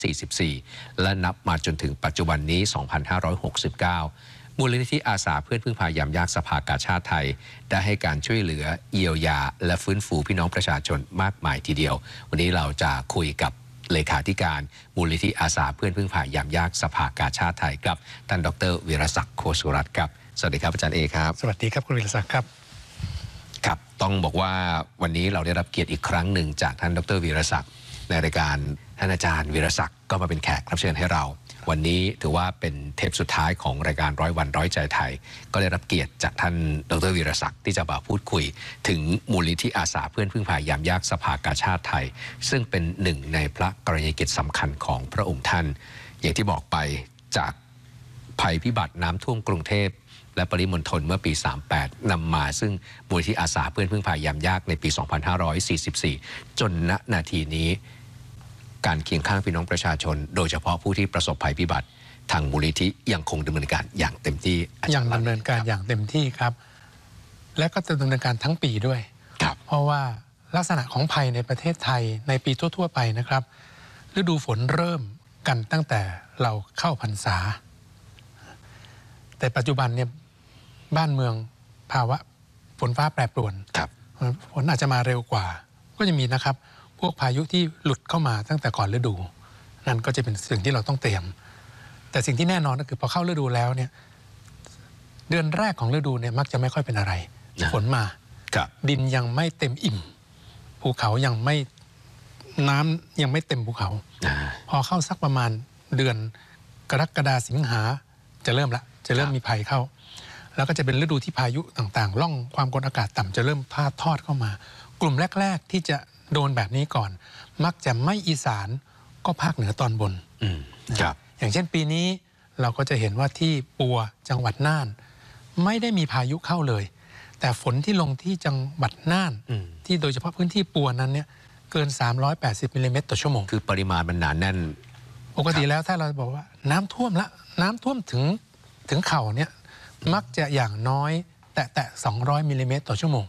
44และนับมาจนถึงปัจจุบันนี้ 2569 มูลนิธิอาสาเพื่อนพึ่งพายามยากสภากาชาดไทยได้ให้การช่วยเหลือเยียวยาและฟื้นฟูพี่น้องประชาชนมากมายทีเดียววันนี้เราจะคุยกับเลขาธิการมูลนิธิอาสาเพื่อนพึ่งพายามยากสภากาชาดไทยครับท่านดร.วีรศักดิ์โคสุรัตน์ครับสวัสดีครับอาจารย์เอครับสวัสดีครับคุณวีรศักดิ์ครับครับต้องบอกว่าวันนี้เราได้รับเกียรติอีกครั้งหนึ่งจากท่านดร.วีรศักดิ์ในรายการท่านอาจารย์วีรศักดิ์ก็มาเป็นแขกรับเชิญให้เราวันนี้ถือว่าเป็นเทปสุดท้ายของรายการ100 วัน100 ใจไทยก็ได้รับเกียรติจากท่านดร.วีรศักดิ์ที่จะมาพูดคุยถึงมูลนิธิอาสาเพื่อนพึ่งพายามยากสภากาชาดไทยซึ่งเป็นหนึ่งในพระกรณียกิจสำคัญของพระองค์ท่านอย่างที่บอกไปจากภัยพิบัติน้ำท่วมกรุงเทพและปริมณฑลเมื่อปี 38 นำมาซึ่งมูลนิธิอาสาเพื่อนพึ่งพายามยากในปี 2544 จนณนาทีนี้การเคียงข้างพี่น้องประชาชนโดยเฉพาะผู้ที่ประสบภัยพิบัติทางมูลนิธิยังคงดำเนินการอย่างเต็มที่ยังดำเนินการอย่างเต็มที่ครับและก็จะดำเนินการทั้งปีด้วยเพราะว่าลักษณะของภัยในประเทศไทยในปีทั่วๆไปนะครับฤดูฝนเริ่มกันตั้งแต่เราเข้าพรรษาแต่ปัจจุบันเนี่ยบ้านเมืองภาวะฝนฟ้าแปรปรวนฝนอาจจะมาเร็วกว่าก็จะมีนะครับพวกพายุที่หลุดเข้ามาตั้งแต่ก่อนฤดูนั่นก็จะเป็นสิ่งที่เราต้องเตรียมแต่สิ่งที่แน่นอนก็คือพอเข้าฤดูแล้วเนี่ยเดือนแรกของฤดูเนี่ยมักจะไม่ค่อยเป็นอะไรฝนมาดินยังไม่เต็มอิ่มภูเขายังไม่น้ำยังไม่เต็มภูเขาพอเข้าสักประมาณเดือนกรกฎาสิงหาจะเริ่มมีภัยเข้าแล้วก็จะเป็นฤดูที่พายุต่างๆล่องความกดอากาศต่ำจะเริ่มพาดทอดเข้ามากลุ่มแรกๆที่จะโดนแบบนี้ก่อนมักจะไม่อีสานก็ภาคเหนือตอนบนอย่างเช่นปีนี้เราก็จะเห็นว่าที่ปัวจังหวัดน่านไม่ได้มีพายุเข้าเลยแต่ฝนที่ลงที่จังหวัดน่านที่โดยเฉพาะพื้นที่ปัวนั้นเนี่ยเกิน380มิลลิเมตรต่อชั่วโมงคือปริมาณมันหนาแน่นปกติแล้วถ้าเราบอกว่าน้ำท่วมละน้ำท่วมถึงเข่าเนี่ยมักจะอย่างน้อยแตะ200มิลลิเมตรต่อชั่วโมง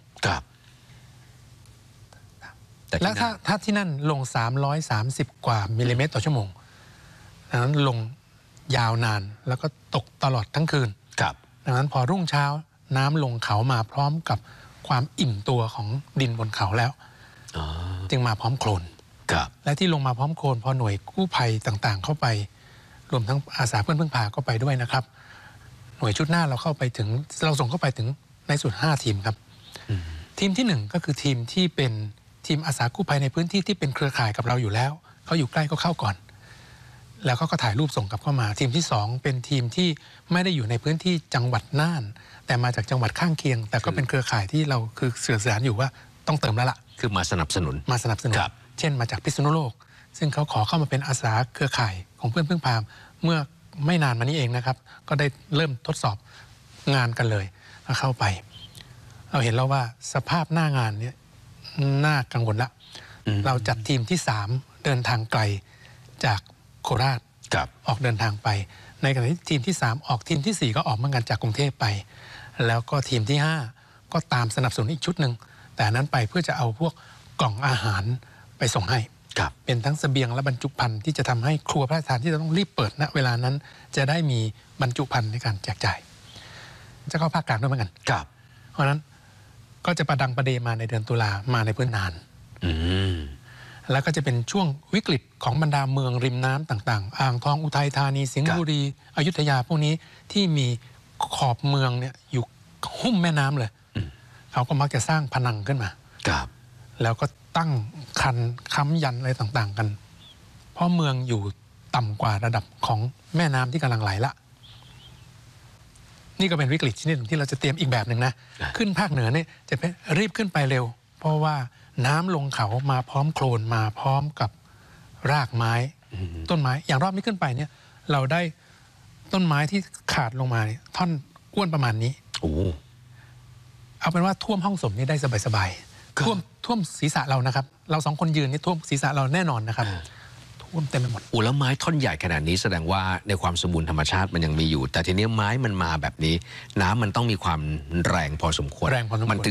แล้วถ้าที่นั่นลง330กว่ามิลลิเมตรต่อชั่วโมงดังนั้นลงยาวนานแล้วก็ตกตลอดทั้งคืนดังนั้นพอรุ่งเช้าน้ำลงเขามาพร้อมกับความอิ่มตัวของดินบนเขาแล้วจึงมาพร้อมโคลนและที่ลงมาพร้อมโคลนพอหน่วยกู้ภัยต่างๆเข้าไปรวมทั้งอาสาเพื่อนพึ่งพาก็ไปด้วยนะครับหน่วยชุดหน้าเราส่งเข้าไปถึงในสุด5ทีมครับทีมที่1ก็คือทีมที่เป็นทีมอาสากู้ภัยในพื้นที่ที่เป็นเครือข่ายกับเราอยู่แล้วเขาอยู่ใกล้ก็เข้าก่อนแล้วก็ถ่ายรูปส่งกลับเข้ามาทีมที่2เป็นทีมที่ไม่ได้อยู่ในพื้นที่จังหวัดน่านแต่มาจากจังหวัดข้างเคียงแต่ก็เป็นเครือข่ายที่เราคือสื่อสารอยู่ว่าต้องเติมแล้วล่ะคือมาสนับสนุนเช่นมาจากพิษณุโลกซึ่งเขาขอเข้ามาเป็นอาสาเครือข่ายของเพื่อนพึ่งพาเมื่อไม่นานมานี้เองนะครับก็ได้เริ่มทดสอบงานกันเลยเข้าไปเราเห็นแล้วว่าสภาพหน้างานเนี่ยน่ากังวลละเราจัดทีมที่3เดินทางไกลจากโคราชออกเดินทางไปในขณะที่ทีมที่3ออกทีมที่4ก็ออกเหมือนกันจากกรุงเทพไปแล้วก็ทีมที่5ก็ตามสนับสนุนอีกชุดหนึ่งแต่นั้นไปเพื่อจะเอาพวกกล่องอาหารไปส่งให้เป็นทั้งเสบียงและบรรจุภัณฑ์ที่จะทำให้ครัวพระราชทานที่เราต้องรีบเปิดณเวลานั้นจะได้มีบรรจุภัณฑ์ในการแจกจ่ายจะเข้าภาคกลางด้วยเหมือนกันเพราะนั้นก็จะประดังประเดมาในเดือนตุลามาในพื้นนานแล้วก็จะเป็นช่วงวิกฤตของบรรดาเมืองริมน้ำต่างๆอ่างทองอุทัยธานีสิงห์บุรีอยุธยาพวกนี้ที่มีขอบเมืองเนี่ยอยู่หุ้มแม่น้ำเลยเขาก็มักจะสร้างพนังขึ้นมาแล้วก็ตั้งคันค้ำยันอะไรต่างๆกันเพราะเมืองอยู่ต่ำกว่าระดับของแม่น้ำที่กำลังไหลละนี่ก็เป็นวิกฤตชนิดหนึ่งที่เราจะเตรียมอีกแบบหนึ่งนะขึ้นภาคเหนือเนี่ยจะรีบขึ้นไปเร็วเพราะว่าน้ำลงเขามาพร้อมโคลนมาพร้อมกับรากไม้ต้นไม้อย่างรอบนี้ขึ้นไปเนี่ยเราได้ต้นไม้ที่ขาดลงมาท่อนอ้วนประมาณนี้เอาเป็นว่าท่วมห้องสมนี่ได้สบายๆท่วมศีรษะเรานะครับเรา2คนยืนนี่ท่วมศีรษะเราแน่นอนนะครับท่วมเต็มไปหมดแล้วไม้ท่อนใหญ่ขนาดนี้แสดงว่าในความสมบูรณ์ธรรมชาติมันยังมีอยู่แต่ทีนี้ไม้มันมาแบบนี้น้ำมันต้องมีความแรงพอสมควร